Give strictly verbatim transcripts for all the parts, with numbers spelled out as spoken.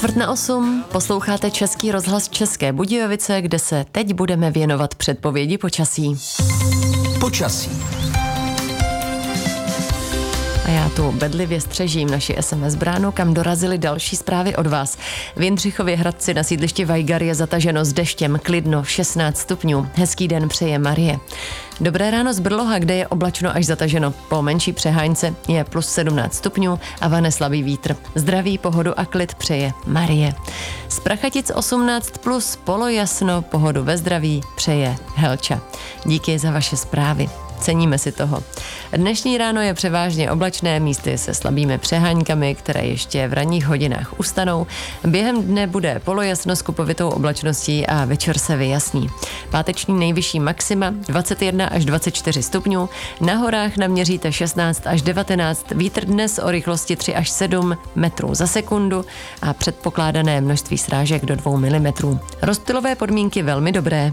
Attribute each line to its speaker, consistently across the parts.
Speaker 1: Čtvrt na osm, posloucháte Český rozhlas České Budějovice, kde se teď budeme věnovat předpovědi počasí.
Speaker 2: Počasí.
Speaker 1: A já tu bedlivě střežím naši es em es bránu, kam dorazily další zprávy od vás. V Jindřichově Hradci na sídlišti Vajgar je zataženo s deštěm, klidno šestnáct stupňů. Hezký den přeje Marie. Dobré ráno z Brloha, kde je oblačno až zataženo. Po menší přehánce je plus sedmnáct stupňů a vane slabý vítr. Zdraví, pohodu a klid přeje Marie. Z Prachatic osmnáct plus, polojasno, pohodu ve zdraví přeje Helča. Díky za vaše zprávy. Ceníme si toho. Dnešní ráno je převážně oblačné, místy se slabými přeháňkami, které ještě v ranních hodinách ustanou. Během dne bude polojasno s kupovitou oblačností a večer se vyjasní. Páteční nejvyšší maxima dvacet jedna až dvacet čtyři stupňů, na horách naměříte šestnáct až devatenáct, vítr dnes o rychlosti tři až sedm metrů za sekundu a předpokládané množství srážek do dvou milimetrů. Rozptylové podmínky velmi dobré.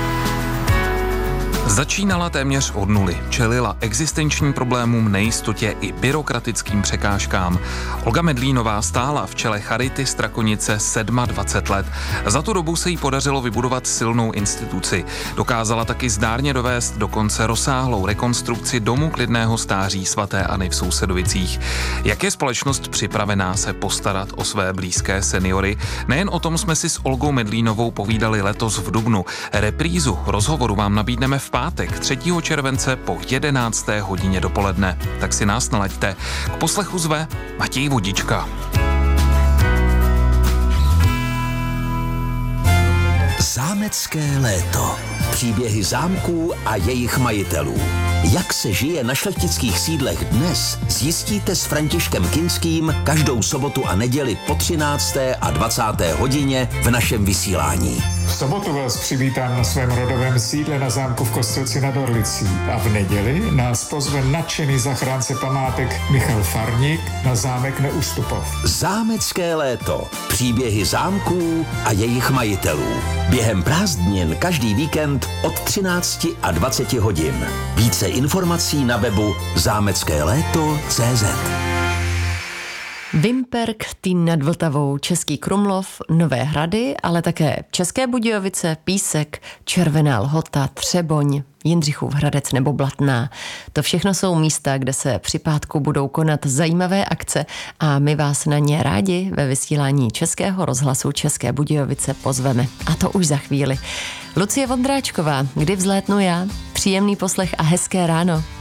Speaker 3: Začínala téměř od nuly, čelila existenčním problémům, nejistotě i byrokratickým překážkám. Olga Medlínová stála v čele Charity Strakonice dvacet sedm let. Za tu dobu se jí podařilo vybudovat silnou instituci. Dokázala taky zdárně dovést dokonce rozsáhlou rekonstrukci domu klidného stáří svaté Anny v Sousedovicích. Jak je společnost připravená se postarat o své blízké seniory? Nejen o tom jsme si s Olgou Medlínovou povídali letos v dubnu. Reprízu rozhovoru vám nabídneme v pátek třetího července po jedenácté hodině dopoledne. Tak si nás nalaďte. K poslechu zve Matěj Vodička.
Speaker 2: Zámecké léto. Příběhy zámků a jejich majitelů. Jak se žije na šlechtických sídlech dnes, zjistíte s Františkem Kinským každou sobotu a neděli po třinácté a dvacáté hodině v našem vysílání.
Speaker 4: V sobotu vás přivítám na svém rodovém sídle na zámku v Kostelci nad Orlicí a v neděli nás pozve nadšený zachránce památek Michal Farník na zámek Neustupov.
Speaker 2: Zámecké léto. Příběhy zámků a jejich majitelů. Během prázdnin každý víkend od třinácti a dvaceti hodin. Více informací na webu zámecké léto tečka cé zet.
Speaker 1: Vimperk, Týn nad Vltavou, Český Krumlov, Nové Hrady, ale také České Budějovice, Písek, Červená Lhota, Třeboň, Jindřichův Hradec nebo Blatná. To všechno jsou místa, kde se při pátku budou konat zajímavé akce a my vás na ně rádi ve vysílání Českého rozhlasu České Budějovice pozveme. A to už za chvíli. Lucie Vondráčková, kdy vzlétnu já? Příjemný poslech a hezké ráno.